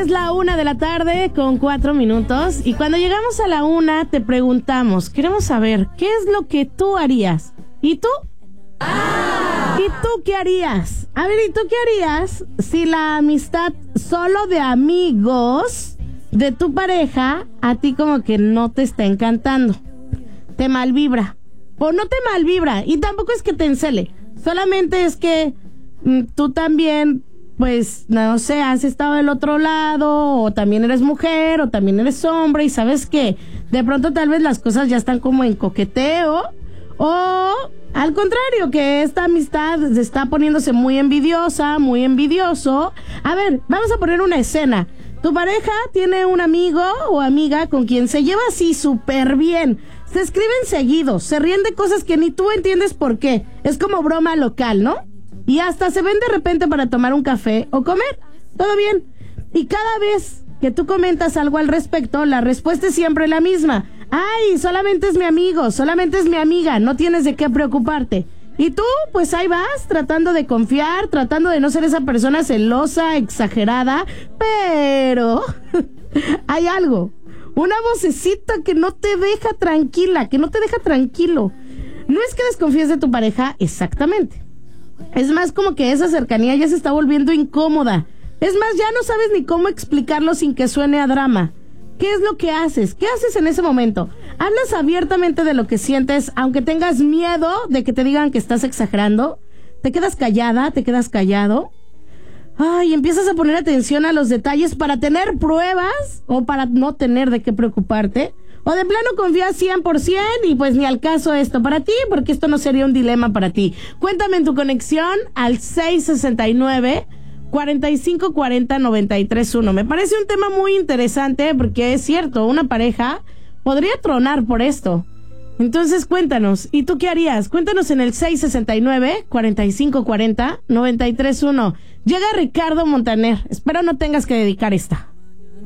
Es la 1:04 y cuando llegamos a la 1 te preguntamos, queremos saber, ¿qué es lo que tú harías? ¿Y tú? ¿Y tú qué harías? A ver, ¿y tú qué harías si la amistad solo de amigos de tu pareja a ti como que no te está encantando? Te malvibra. O no te malvibra, y tampoco es que te encele, solamente es que tú también, pues, no sé, has estado del otro lado, o también eres mujer, o también eres hombre, y sabes que de pronto tal vez las cosas ya están como en coqueteo, o al contrario, que esta amistad está poniéndose muy envidiosa, muy envidioso. A ver, vamos a poner una escena. Tu pareja tiene un amigo o amiga con quien se lleva así súper bien. Se escriben seguidos, se ríen de cosas que ni tú entiendes por qué. Es como broma local, ¿no? Y hasta se ven de repente para tomar un café o comer. Todo bien. Y cada vez que tú comentas algo al respecto, la respuesta es siempre la misma. Ay, solamente es mi amigo, solamente es mi amiga, no tienes de qué preocuparte. Y tú, pues ahí vas, tratando de confiar, tratando de no ser esa persona celosa, exagerada, pero hay algo, una vocecita que no te deja tranquila, que no te deja tranquilo. No es que desconfíes de tu pareja exactamente. Es más como que esa cercanía ya se está volviendo incómoda. Es más, ya no sabes ni cómo explicarlo sin que suene a drama. ¿Qué es lo que haces? ¿Qué haces en ese momento? ¿Hablas abiertamente de lo que sientes, aunque tengas miedo de que te digan que estás exagerando? ¿Te quedas callada? ¿Te quedas callado? Ay, empiezas a poner atención a los detalles para tener pruebas o para no tener de qué preocuparte. O de plano confías 100% y pues ni al caso esto para ti, porque esto no sería un dilema para ti. Cuéntame en tu conexión al 669-4540-931. Me parece un tema muy interesante porque es cierto, una pareja podría tronar por esto. Entonces cuéntanos, ¿y tú qué harías? Cuéntanos en el 669-4540-931. Llega Ricardo Montaner. Espero no tengas que dedicar esta.